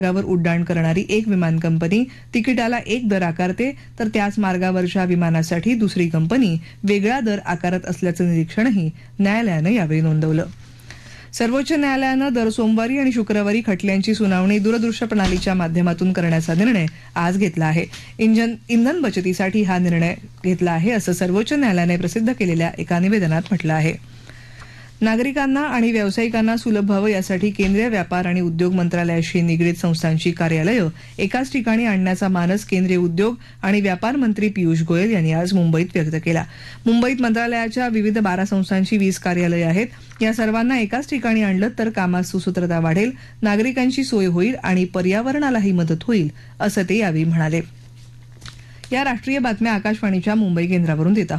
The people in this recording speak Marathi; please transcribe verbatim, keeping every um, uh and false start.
मार्गावर उड्डाण करणारी एक विमान कंपनी तिकिटाला एक दर आकारते तर त्याच मार्गावरच्या विमानासाठी दुसरी कंपनी वेगळा दर आकारत असल्याचं निरीक्षणही न्यायालयानं यावेळी नोंदवलं. सर्वोच्च न्यायालयानं दर सोमवारी आणि शुक्रवारी खटल्यांची सुनावणी दूरदृश्य प्रणालीच्या माध्यमातून करण्याचा निर्णय आज घेतला आहे. इंधन इंधन बचतीसाठी हा निर्णय घेतला आहे असं सर्वोच्च न्यायालयाने प्रसिद्ध केलेल्या एका निवेदनात म्हटलं आहे. नागरिकांना आणि व्यावसायिकांना सुलभ व्हावं यासाठी केंद्रीय व्यापार आणि उद्योग मंत्रालयाशी निगडीत संस्थांची कार्यालयं एकाच ठिकाणी आणण्याचा मानस केंद्रीय उद्योग आणि व्यापार मंत्री पियुष गोयल यांनी आज मुंबईत व्यक्त केला. मुंबईत मंत्रालयाच्या विविध बारा संस्थांची वीस कार्यालयं आहेत. या सर्वांना एकाच ठिकाणी आणलं तर कामात सुसूत्रता वाढेल, नागरिकांची सोय होईल आणि पर्यावरणालाही मदत होईल असं ते यावेळी म्हणाले. या राष्ट्रीय बातम्या आकाशवाणीच्या मुंबई केंद्रावरून देत आहोत.